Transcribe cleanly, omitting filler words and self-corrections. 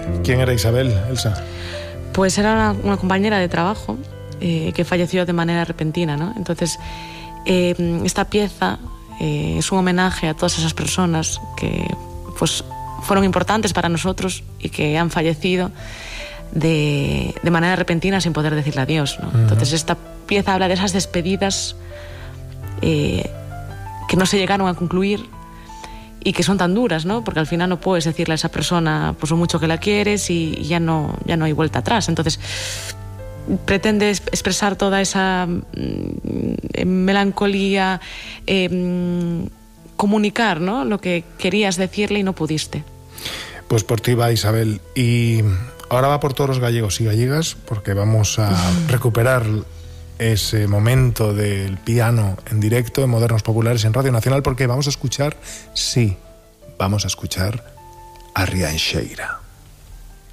¿Quién era Isabel, Elsa? Pues era una compañera de trabajo que falleció de manera repentina, ¿no? Entonces, esta pieza es un homenaje a todas esas personas que pues, fueron importantes para nosotros y que han fallecido de manera repentina sin poder decirle adiós, ¿no? Entonces esta pieza habla de esas despedidas que no se llegaron a concluir y que son tan duras, ¿no? Porque al final no puedes decirle a esa persona pues lo mucho que la quieres y ya no hay vuelta atrás. Entonces pretende expresar toda esa melancolía, comunicar, ¿no? Lo que querías decirle y no pudiste. Pues por ti va, Isabel. Y ahora va por todos los gallegos y gallegas, porque vamos a recuperar ese momento del piano en directo en Modernos Populares en Radio Nacional, porque vamos a escuchar a Rianxeira.